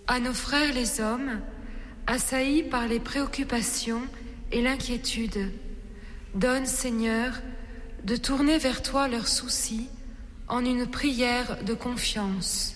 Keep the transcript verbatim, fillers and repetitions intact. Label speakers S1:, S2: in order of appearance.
S1: À nos frères les hommes, assaillis par les préoccupations et l'inquiétude, donne, Seigneur, de tourner vers toi leurs soucis en une prière de confiance.